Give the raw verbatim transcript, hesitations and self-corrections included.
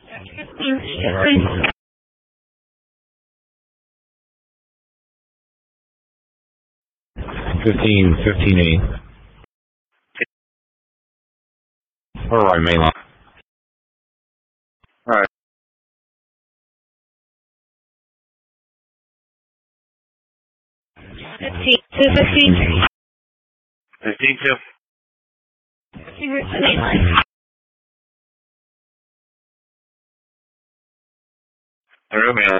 Fifteen, fifteen eight. All right, main line. All right. Fifteen, two fifteen. Fifteen two. Main line. All right, main line.